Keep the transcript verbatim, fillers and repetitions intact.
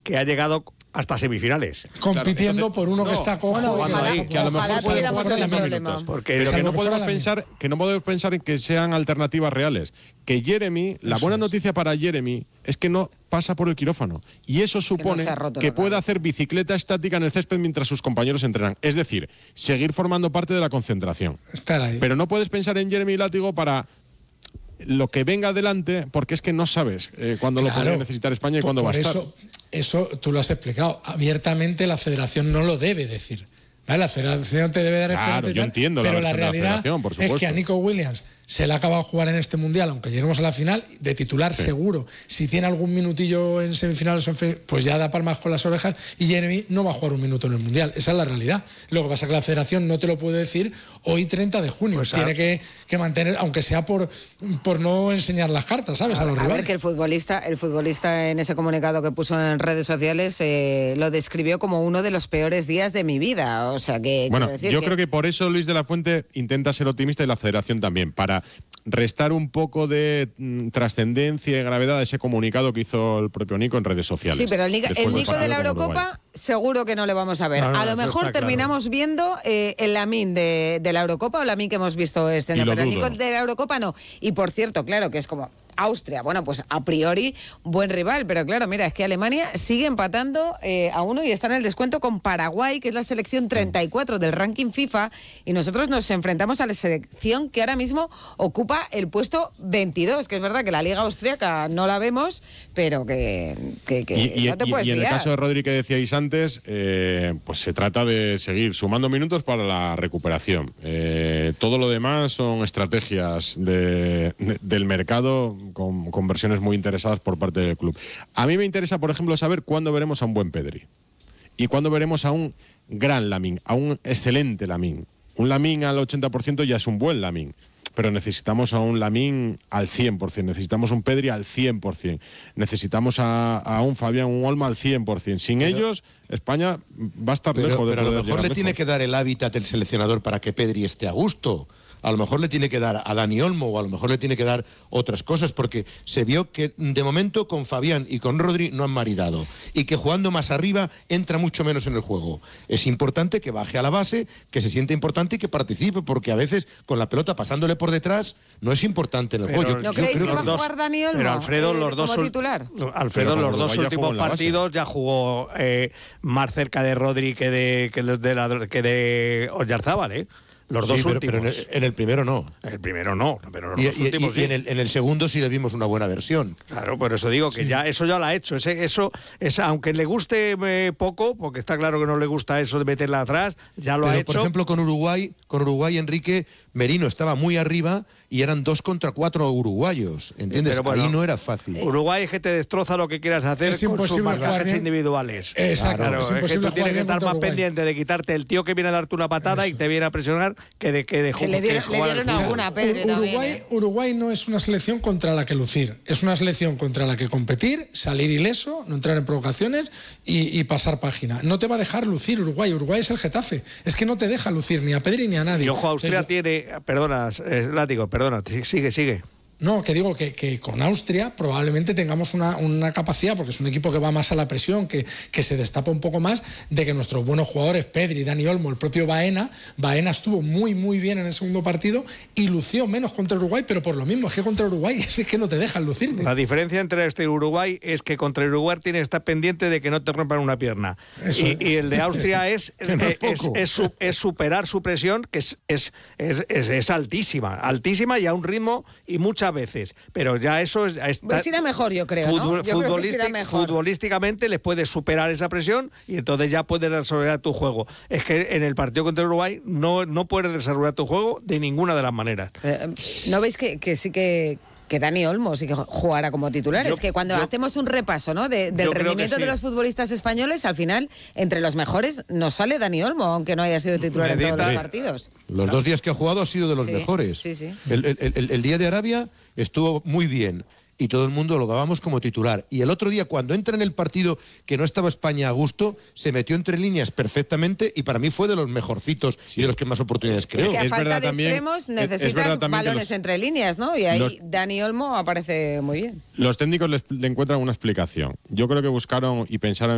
que ha llegado hasta semifinales. Compitiendo claro, por uno no, que está cojo. Bueno, ojalá, ahí, que a lo mejor puede jugar en minutos. Porque pero que no podemos pensar que no podemos pensar en que sean alternativas reales. Que Jeremy, la buena noticia para Jeremy es que no pasa por el quirófano. Y eso supone que, no que puede hacer bicicleta estática en el césped mientras sus compañeros entrenan. Es decir, seguir formando parte de la concentración. Estar ahí. Pero no puedes pensar en Jeremy Látigo para lo que venga adelante, porque es que no sabes eh, cuándo claro, lo podría necesitar España y cuándo va a estar. Eso, eso tú lo has explicado. Abiertamente la federación no lo debe decir. ¿Vale? La federación te debe dar claro, esperanza. Yo entiendo pero la, la realidad la por es que a Nico Williams se le ha acabado de jugar en este mundial, aunque lleguemos a la final, de titular sí. seguro. Si tiene algún minutillo en semifinales, pues ya da palmas con las orejas y Jeremy no va a jugar un minuto en el mundial. Esa es la realidad. Lo que pasa es que la federación no te lo puede decir hoy treinta de junio. Pues tiene que, que mantener, aunque sea por, por no enseñar las cartas, ¿sabes? A, a los a rivales. ver, que el futbolista, el futbolista en ese comunicado que puso en redes sociales eh, lo describió como uno de los peores días de mi vida. O sea que. Bueno, decir yo que... creo que por eso Luis de la Fuente intenta ser optimista y la federación también, para restar un poco de mm, trascendencia y gravedad a ese comunicado que hizo el propio Nico en redes sociales. Sí, pero el, Nico, el Nico de la Eurocopa seguro que no le vamos a ver. No, no, a lo mejor terminamos claro. viendo eh, el Lamine de, de la Eurocopa o Lamine que hemos visto este año, pero el Nico de la Eurocopa no. Y por cierto, claro que es como Austria, bueno, pues a priori buen rival, pero claro, mira, es que Alemania sigue empatando eh, a uno y está en el descuento con Paraguay, que es la selección treinta y cuatro del ranking FIFA, y nosotros nos enfrentamos a la selección que ahora mismo ocupa el puesto veintidós, que es verdad que la Liga Austriaca no la vemos, pero que, que, que y, y, no te puedes y, y en fiar. el caso de Rodri que decíais antes, eh, pues se trata de seguir sumando minutos para la recuperación. Eh, todo lo demás son estrategias de, de, del mercado Con, con versiones muy interesadas por parte del club. A mí me interesa, por ejemplo, saber cuándo veremos a un buen Pedri y cuándo veremos a un gran Lamine, a un excelente Lamine. Un Lamine al ochenta por ciento ya es un buen Lamine, pero necesitamos a un Lamine al cien por ciento, necesitamos un Pedri al cien por ciento, necesitamos a, a un Fabián, un Olmo al cien por ciento. Sin pero, ellos, España va a estar pero, lejos de pero poder a lo mejor le lejos. tiene que dar el hábitat el seleccionador para que Pedri esté a gusto. A lo mejor le tiene que dar a Dani Olmo o a lo mejor le tiene que dar otras cosas, porque se vio que de momento con Fabián y con Rodri no han maridado y que jugando más arriba entra mucho menos en el juego. Es importante que baje a la base, que se sienta importante y que participe, porque a veces con la pelota pasándole por detrás no es importante en el pero, juego. Yo, ¿No creéis que va a jugar Dani Olmo? Pero Alfredo, eh, los dos como titular. Alfredo, los dos últimos partidos ya jugó eh, más cerca de Rodri que de que de, la, que de Oyarzábal, ¿eh? Los sí, dos pero, últimos. Pero en, el, en el primero no. En el primero no, pero los y, dos últimos y, sí. y en, el, en el segundo sí le vimos una buena versión. Claro, por eso digo que sí. ya eso ya lo ha hecho. Ese, eso, esa, aunque le guste eh, poco, porque está claro que no le gusta eso de meterla atrás, ya lo pero, ha hecho. Por ejemplo, con Uruguay, con Uruguay, Enrique Merino estaba muy arriba y eran dos contra cuatro uruguayos, ¿entiendes? Pero bueno, ahí no era fácil. Uruguay es que te destroza lo que quieras hacer es con sus marcajes individuales. Exacto. Claro, es, es que tú tienes que estar más Uruguay. pendiente de quitarte el tío que viene a darte una patada eso. y te viene a presionar que de que de que le dieron, que le dieron alguna a Pedri Uruguay, también, ¿eh? Uruguay no es una selección contra la que lucir, es una selección contra la que competir, salir ileso, no entrar en provocaciones y, y pasar página. No te va a dejar lucir Uruguay. Uruguay es el Getafe. Es que no te deja lucir ni a Pedri ni a nadie. Y ojo, Austria Entonces, tiene... Perdona, eh, Látigo, perdona, sigue, sigue. No, que digo que, que con Austria probablemente tengamos una, una capacidad, porque es un equipo que va más a la presión, que, que se destapa un poco más, de que nuestros buenos jugadores, Pedri, Dani Olmo, el propio Baena, Baena estuvo muy, muy bien en el segundo partido y lució menos contra Uruguay, pero por lo mismo, es que contra Uruguay es que no te dejan lucir. La diferencia entre este y Uruguay es que contra Uruguay tienes que estar pendiente de que no te rompan una pierna. Y, y el de Austria es, no es, es, es, es superar su presión, que es, es, es, es, es altísima, altísima y a un ritmo y muchas veces, pero ya eso es... Está, pues irá mejor, yo creo, futbol, ¿no? Yo futbolístic, creo que mejor. Futbolísticamente les puedes superar esa presión y entonces ya puedes desarrollar tu juego. Es que en el partido contra Uruguay no, no puedes desarrollar tu juego de ninguna de las maneras. Eh, ¿No veis que, que sí que... que Dani Olmo sí que jugará como titular? Yo, es que cuando yo, hacemos un repaso, ¿no?, de, del rendimiento sí. de los futbolistas españoles, al final, entre los mejores, nos sale Dani Olmo, aunque no haya sido titular Medita, en todos los partidos. Los dos días que ha jugado ha sido de los sí, mejores. Sí, sí. El, el, el, el día de Arabia estuvo muy bien y todo el mundo lo dábamos como titular. Y el otro día, cuando entra en el partido que no estaba España a gusto, se metió entre líneas perfectamente y para mí fue de los mejorcitos sí. y de los que más oportunidades creó. Es que a es falta de también, extremos necesitas balones los, entre líneas, ¿no? Y ahí los, Dani Olmo aparece muy bien. Los técnicos le, le encuentran una explicación. Yo creo que buscaron y pensaron